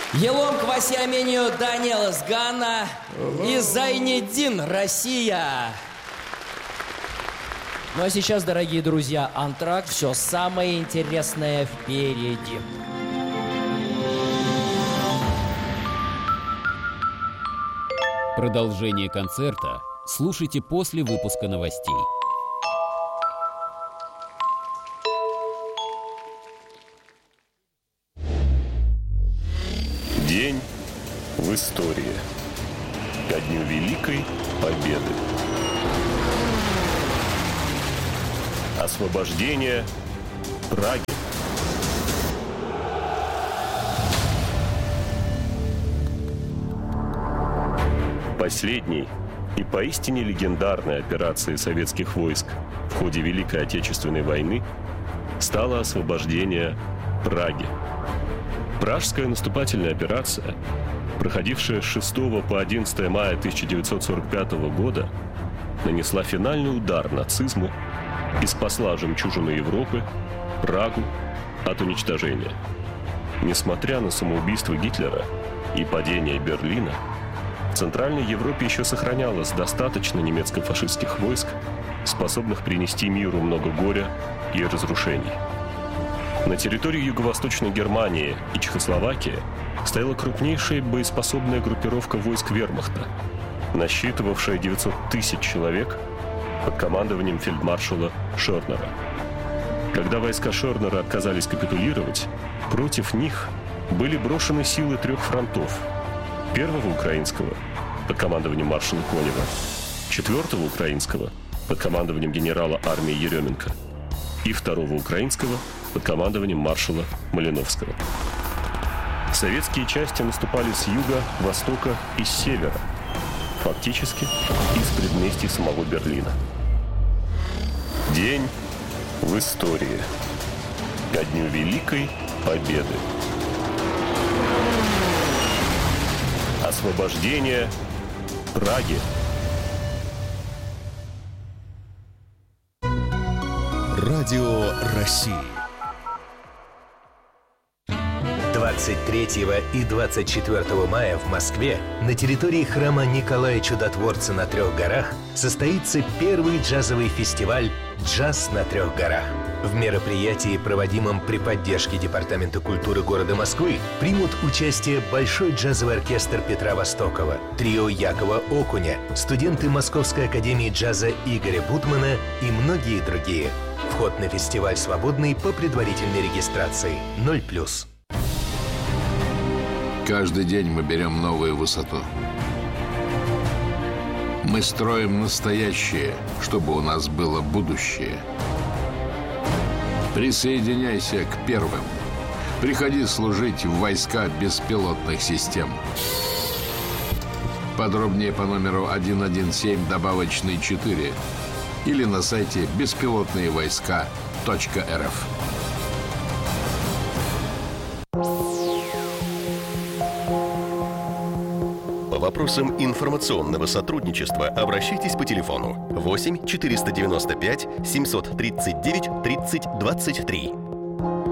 Елом Квасиамению Даниэл из Гана и Зайнеддин, Россия. Ну а сейчас, дорогие друзья, антракт. Все самое интересное впереди. Продолжение концерта слушайте после выпуска новостей. День в истории. Ко дню Великой Победы. Освобождение Праги. Последней и поистине легендарной операцией советских войск в ходе Великой Отечественной войны стало освобождение Праги. Пражская наступательная операция, проходившая с 6 по 11 мая 1945 года, нанесла финальный удар нацизму и спасла жемчужину Европы, Прагу, от уничтожения. Несмотря на самоубийство Гитлера и падение Берлина, в Центральной Европе еще сохранялось достаточно немецко-фашистских войск, способных принести миру много горя и разрушений. На территории Юго-Восточной Германии и Чехословакии стояла крупнейшая боеспособная группировка войск вермахта, насчитывавшая 900 тысяч человек под командованием фельдмаршала Шернера. Когда войска Шернера отказались капитулировать, против них были брошены силы 3 фронтов: 1-го украинского под командованием маршала Конева, 4-го украинского под командованием генерала армии Еременко и 2-го украинского под командованием маршала Малиновского. Советские части наступали с юга, востока и с севера, фактически из предместий самого Берлина. День в истории. Ко дню Великой Победы. Освобождение Праги. Радио России. 23 и 24 мая в Москве на территории храма Николая Чудотворца на Трех горах состоится первый джазовый фестиваль «Джаз на Трех горах». В мероприятии, проводимом при поддержке Департамента культуры города Москвы, примут участие Большой джазовый оркестр Петра Востокова, трио Якова Окуня, студенты Московской академии джаза Игоря Бутмана и многие другие. Вход на фестиваль свободный по предварительной регистрации. 0+. Каждый день мы берем новую высоту. Мы строим настоящее, чтобы у нас было будущее. Присоединяйся к первым. Приходи служить в войска беспилотных систем. Подробнее по номеру 117 добавочный 4 или на сайте беспилотныевойска.рф. По вопросам информационного сотрудничества обращайтесь по телефону 8 495 739 30 23.